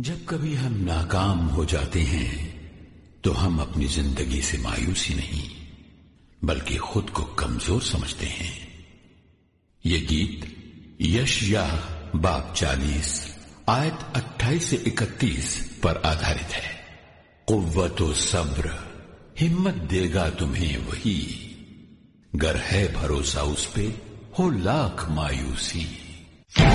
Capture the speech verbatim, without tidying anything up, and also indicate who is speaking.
Speaker 1: जब कभी हम नाकाम हो जाते हैं तो हम अपनी जिंदगी से मायूसी नहीं बल्कि खुद को कमजोर समझते हैं। ये गीत यशयाह बाब चालीस आयत अट्ठाईस से इकतीस पर आधारित है। कुव्वत व सब्र, हिम्मत देगा तुम्हें वही, गर है भरोसा उस पे हो लाख मायूसी।